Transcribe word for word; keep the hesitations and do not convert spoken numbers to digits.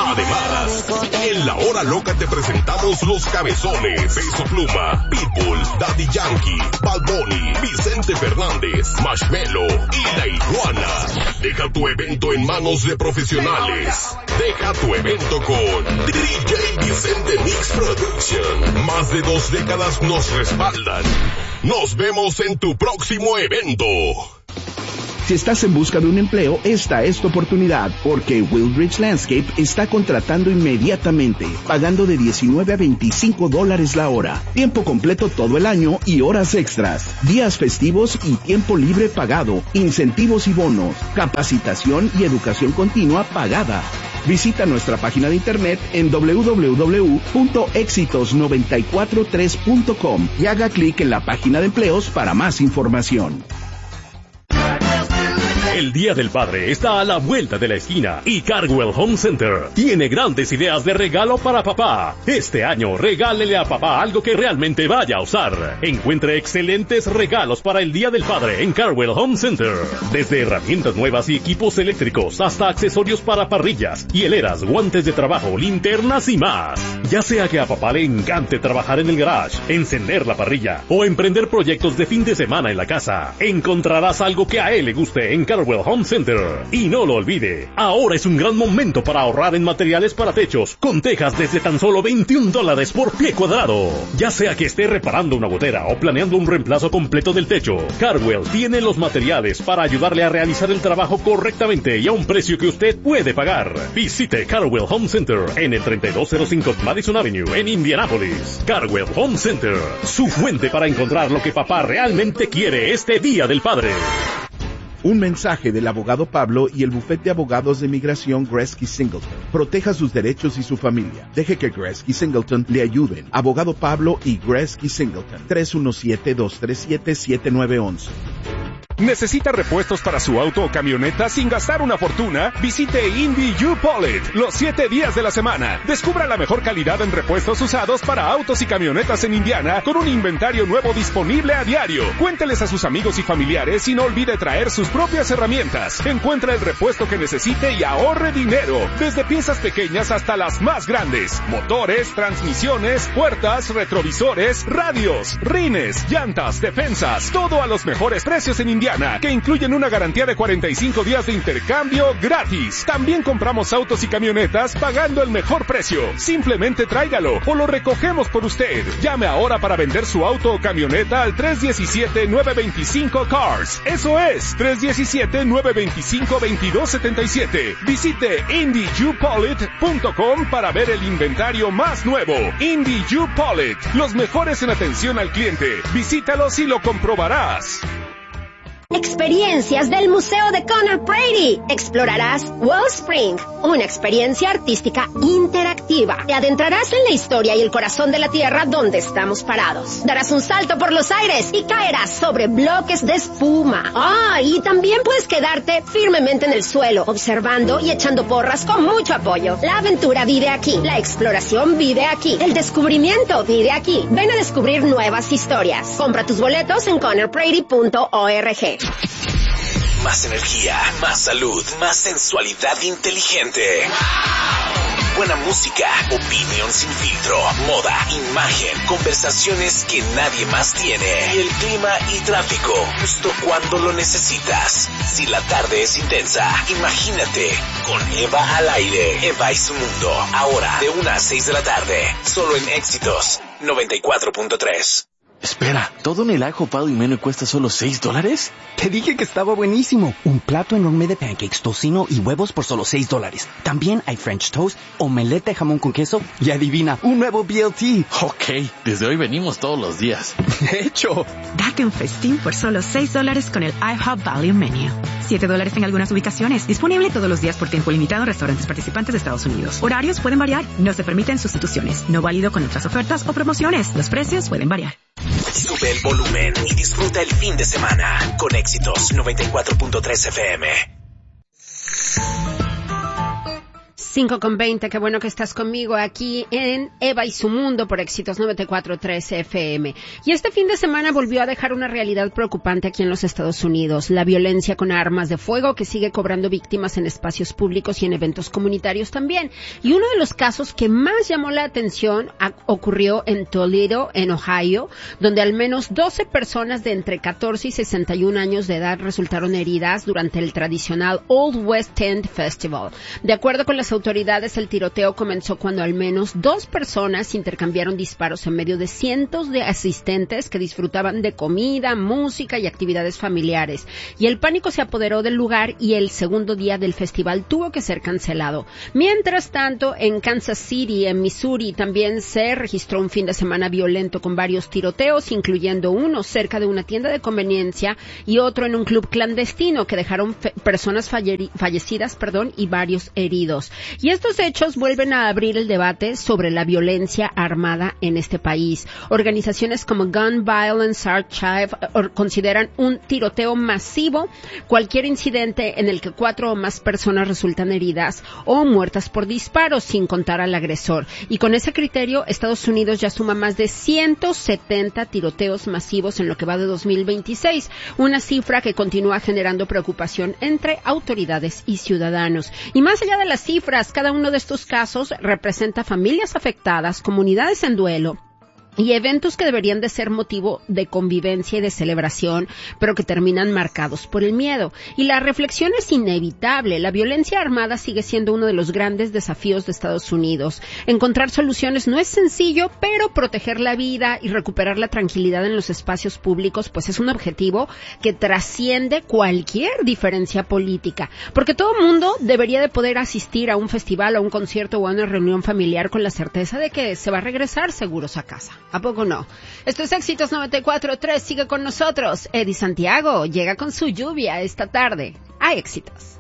Además, en La Hora Loca te presentamos Los Cabezones, Peso Pluma, Pitbull, Daddy Yankee, Bad Bunny, Vicente Fernández, Marshmello y La Iguana. Deja tu evento en manos de profesionales. Deja tu evento con D J Vicente Mix Production. Más de dos décadas nos respaldan. Nos vemos en tu próximo evento. Si estás en busca de un empleo, esta es tu oportunidad, porque Wildridge Landscape está contratando inmediatamente, pagando de diecinueve a veinticinco dólares la hora, tiempo completo todo el año y horas extras, días festivos y tiempo libre pagado, incentivos y bonos, capacitación y educación continua pagada. Visita nuestra página de internet en doble u doble u doble u punto éxitos nueve cuatro tres punto com y haga clic en la página de empleos para más información. El Día del Padre está a la vuelta de la esquina y Cardwell Home Center tiene grandes ideas de regalo para papá. Este año regálele a papá algo que realmente vaya a usar. Encuentre excelentes regalos para el Día del Padre en Cardwell Home Center. Desde herramientas nuevas y equipos eléctricos hasta accesorios para parrillas, hieleras, guantes de trabajo, linternas y más. Ya sea que a papá le encante trabajar en el garage, encender la parrilla o emprender proyectos de fin de semana en la casa, encontrarás algo que a él le guste en Cardwell Home Center. Y no lo olvide, ahora es un gran momento para ahorrar en materiales para techos, con tejas desde tan solo veintiún dólares por pie cuadrado. Ya sea que esté reparando una gotera o planeando un reemplazo completo del techo, Cardwell tiene los materiales para ayudarle a realizar el trabajo correctamente y a un precio que usted puede pagar. Visite Cardwell Home Center en el treinta y dos cero cinco Madison Avenue en Indianápolis. Cardwell Home Center, su fuente para encontrar lo que papá realmente quiere este Día del Padre. Un mensaje del abogado Pablo y el bufete de abogados de migración Gretzky Singleton. Proteja sus derechos y su familia. Deje que Gretzky Singleton le ayuden. Abogado Pablo y Gretzky Singleton. tres uno siete, dos tres siete, siete nueve uno uno. ¿Necesita repuestos para su auto o camioneta sin gastar una fortuna? Visite Indy U-Polit los siete días de la semana. Descubra la mejor calidad en repuestos usados para autos y camionetas en Indiana con un inventario nuevo disponible a diario. Cuénteles a sus amigos y familiares y no olvide traer sus propias herramientas. Encuentra el repuesto que necesite y ahorre dinero. Desde piezas pequeñas hasta las más grandes. Motores, transmisiones, puertas, retrovisores, radios, rines, llantas, defensas. Todo a los mejores precios en Indiana, que incluyen una garantía de cuarenta y cinco días de intercambio gratis. También compramos autos y camionetas pagando el mejor precio. Simplemente tráigalo o lo recogemos por usted. Llame ahora para vender su auto o camioneta al tres uno siete, nueve dos cinco Cars. Eso es, tres uno siete, nueve dos cinco, dos dos siete siete. Visite Indy U Polit punto com para ver el inventario más nuevo. Indy U Polit, los mejores en atención al cliente. Visítalos y lo comprobarás. Experiencias del Museo de Conor Brady. Explorarás Wellspring, una experiencia artística interactiva. Te adentrarás en la historia y el corazón de la tierra donde estamos parados. Darás un salto por los aires y caerás sobre bloques de espuma. Ah, y también puedes quedarte firmemente en el suelo, observando y echando porras con mucho apoyo. La aventura vive aquí, la exploración vive aquí, el descubrimiento vive aquí. Ven a descubrir nuevas historias. Compra tus boletos en conor brady punto org. Más energía, más salud, más sensualidad inteligente. Buena música, opinión sin filtro, moda, imagen, conversaciones que nadie más tiene. Y el clima y tráfico, justo cuando lo necesitas. Si la tarde es intensa, imagínate con Eva al aire. Eva y su mundo, ahora de una a seis de la tarde, solo en Éxitos noventa y cuatro punto tres. Espera, ¿todo en el ajo palo y menú cuesta solo seis dólares? Te dije que estaba buenísimo. Un plato enorme de pancakes, tocino y huevos por solo seis dólares. También hay French toast, omelette de jamón con queso y adivina, un nuevo B L T. Ok, desde hoy venimos todos los días. De hecho. Date un festín por solo seis dólares con el IHOP Value Menu. siete dólares en algunas ubicaciones. Disponible todos los días por tiempo limitado en restaurantes participantes de Estados Unidos. Horarios pueden variar. No se permiten sustituciones. No válido con otras ofertas o promociones. Los precios pueden variar. Sube el volumen y disfruta el fin de semana con Éxitos noventa y cuatro punto tres F M. cinco con veinte, qué bueno que estás conmigo aquí en Eva y su Mundo por Éxitos noventa y cuatro punto tres F M. Y este fin de semana volvió a dejar una realidad preocupante aquí en los Estados Unidos, la violencia con armas de fuego que sigue cobrando víctimas en espacios públicos y en eventos comunitarios también. Y uno de los casos que más llamó la atención a, ocurrió en Toledo, en Ohio, donde al menos doce personas de entre catorce y sesenta y un años de edad resultaron heridas durante el tradicional Old West Tent Festival. De acuerdo con las autoridades, el tiroteo comenzó cuando al menos dos personas intercambiaron disparos en medio de cientos de asistentes que disfrutaban de comida, música y actividades familiares. Y el pánico se apoderó del lugar y el segundo día del festival tuvo que ser cancelado. Mientras tanto, en Kansas City, en Missouri, también se registró un fin de semana violento con varios tiroteos, incluyendo uno cerca de una tienda de conveniencia y otro en un club clandestino que dejaron fe- personas falle- fallecidas, perdón, y varios heridos. Y estos hechos vuelven a abrir el debate sobre la violencia armada en este país. Organizaciones como Gun Violence Archive consideran un tiroteo masivo cualquier incidente en el que cuatro o más personas resultan heridas o muertas por disparos, sin contar al agresor. Y con ese criterio, Estados Unidos ya suma más de ciento setenta tiroteos masivos en lo que va de dos mil veintiséis, una cifra que continúa generando preocupación entre autoridades y ciudadanos. Y más allá de las cifras, cada uno de estos casos representa familias afectadas, comunidades en duelo y eventos que deberían de ser motivo de convivencia y de celebración, pero que terminan marcados por el miedo. Y la reflexión es inevitable. La violencia armada sigue siendo uno de los grandes desafíos de Estados Unidos. Encontrar soluciones no es sencillo, pero proteger la vida y recuperar la tranquilidad en los espacios públicos, pues es un objetivo que trasciende cualquier diferencia política. Porque todo mundo debería de poder asistir a un festival, a un concierto o a una reunión familiar con la certeza de que se va a regresar seguros a casa. ¿A poco no? Esto es Éxitos noventa y cuatro punto tres. Sigue con nosotros. Eddie Santiago llega con su lluvia esta tarde a Éxitos.